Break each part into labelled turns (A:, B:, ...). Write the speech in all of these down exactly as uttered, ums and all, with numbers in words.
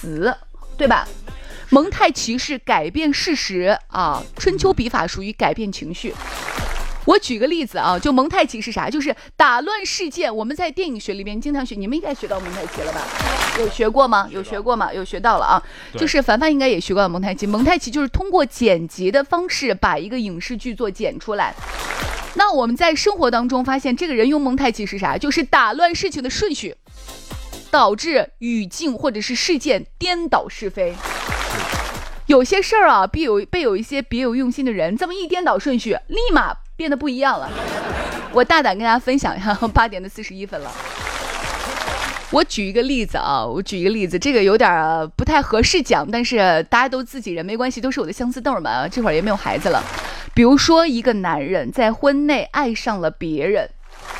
A: 词，对吧？蒙太奇是改变事实啊，春秋笔法属于改变情绪。我举个例子啊，就蒙太奇是啥？就是打乱事件。我们在电影学里面经常学，你们应该学到蒙太奇了吧？有学过吗？有学过吗？有学到了啊。就是凡凡应该也学过蒙太奇。蒙太奇就是通过剪辑的方式把一个影视剧做剪出来。那我们在生活当中发现，这个人用蒙太奇是啥？就是打乱事情的顺序，导致语境或者是事件颠倒是非。有些事儿啊，必有被有一些别有用心的人这么一颠倒顺序，立马变得不一样了。我大胆跟大家分享一下，八点的四十一分了。我举一个例子啊，我举一个例子，这个有点不太合适讲，但是大家都自己人，没关系，都是我的相思豆们，这会儿也没有孩子了。比如说一个男人在婚内爱上了别人，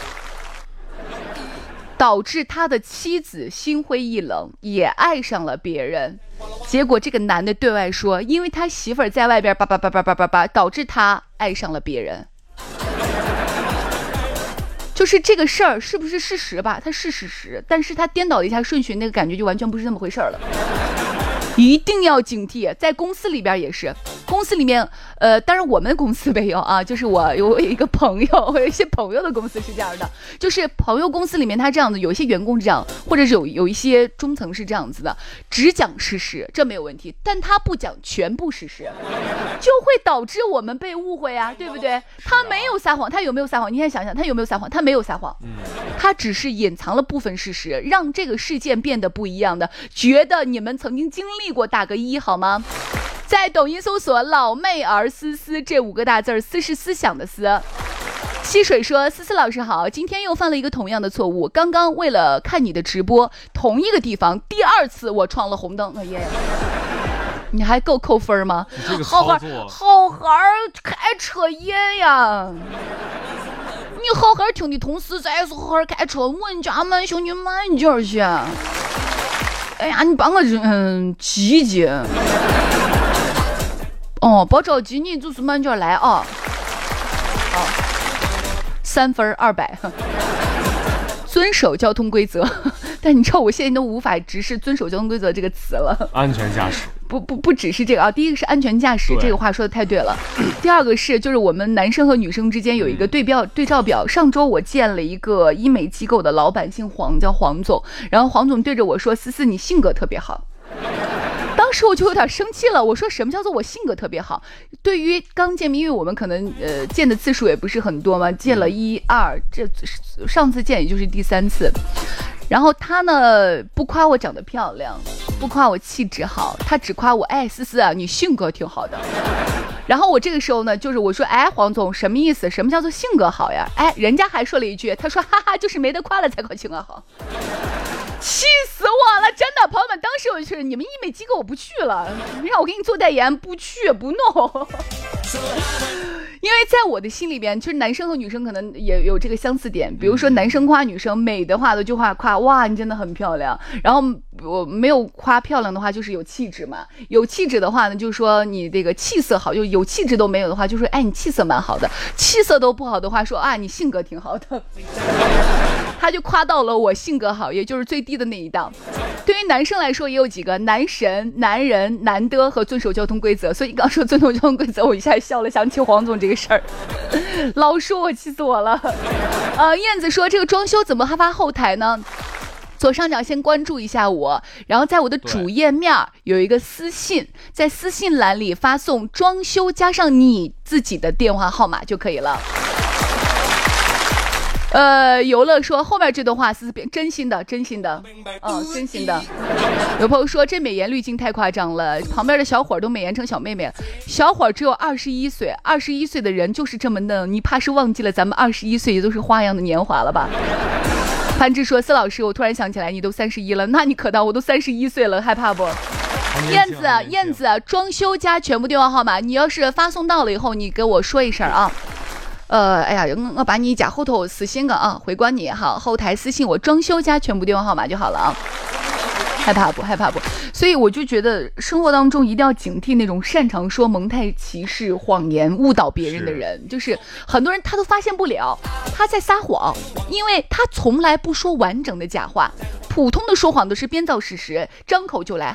A: 导致他的妻子心灰意冷，也爱上了别人。结果这个男的对外说，因为他媳妇儿在外边叭叭叭叭叭叭叭，导致他爱上了别人。就是这个事儿是不是事实吧？它是事实，但是他颠倒了一下顺序，那个感觉就完全不是那么回事了。一定要警惕，在公司里边也是，公司里面，呃，当然我们公司没有啊，就是我有一个朋友，我有一些朋友的公司是这样的，就是朋友公司里面他这样的，有一些员工是这样，或者是有有一些中层是这样子的，只讲事实，这没有问题，但他不讲全部事实，就会导致我们被误会啊，对不对？他没有撒谎，他有没有撒谎？你现在想想，他有没有撒谎？他没有撒谎，他只是隐藏了部分事实，让这个事件变得不一样的。觉得你们曾经经历过，打个一好吗？在抖音搜索老妹儿思思这五个大字儿，思是思想的思。溪水说，思思老师好，今天又犯了一个同样的错误，刚刚为了看你的直播，同一个地方第二次我闯了红灯。哎呀，你还够扣分吗？好好好好开车爷呀，你好好听你同事在说好好开车，我家慢兄弟慢点儿去。哎呀，你帮我嗯急急。哦，别着急，你就是慢点来啊。好，三分二百。遵守交通规则，但你知道我现在都无法直视遵守交通规则这个词了。
B: 安全驾驶。
A: 不不不只是这个啊，第一个是安全驾驶，这个话说的太对了。第二个是就是我们男生和女生之间有一个对标、嗯、对照表。上周我见了一个医美机构的老板，姓黄，叫黄总。然后黄总对着我说：“思思，你性格特别好。”当时我就有点生气了，我说什么叫做我性格特别好？对于刚见面，因为我们可能呃见的次数也不是很多嘛，见了一二，这上次见也就是第三次。然后他呢不夸我长得漂亮，不夸我气质好，他只夸我，哎，思思啊，你性格挺好的。然后我这个时候呢，就是我说，哎，黄总什么意思？什么叫做性格好呀？哎，人家还说了一句，他说，哈哈，就是没得夸了才夸性格好。气死我了，真的，朋友们，当时我就是你们医美机构我不去了，让我给你做代言，不去不弄。因为在我的心里边，其实男生和女生可能也有这个相似点，比如说男生夸女生美的话，都就话夸哇你真的很漂亮，然后我没有夸漂亮的话就是有气质嘛，有气质的话呢就是说你这个气色好，就有气质都没有的话就说哎你气色蛮好的，气色都不好的话说啊你性格挺好的。他就夸到了我性格好，也就是最低的那一档。对于男生来说也有几个男神、男人、难得和遵守交通规则，所以刚说遵守交通规则我一下笑了，想起黄总这个事儿，老说我气死我了。呃，燕子说这个装修怎么还发后台呢？左上角先关注一下我，然后在我的主页面有一个私信，在私信栏里发送装修加上你自己的电话号码就可以了。呃，游乐说后面这段话是真心的，真心的，嗯，真心的。有朋友说这美颜滤镜太夸张了，旁边的小伙都美颜成小妹妹了。小伙只有二十一岁，二十一岁的人就是这么嫩，你怕是忘记了咱们二十一岁也都是花样的年华了吧？潘志说：“司老师，我突然想起来，你都三十一了，那你可当我都三十一岁了，害怕不？”燕子，燕子，装修加全部电话号码，你要是发送到了以后，你给我说一声啊。呃，哎呀，我把你家后头私信个啊，回关你好，后台私信我装修加全部电话号码就好了啊。害怕不？害怕不？所以我就觉得生活当中一定要警惕那种擅长说蒙太奇式谎言误导别人的人，是就是很多人他都发现不了他在撒谎，因为他从来不说完整的假话，普通的说谎都是编造事实，张口就来。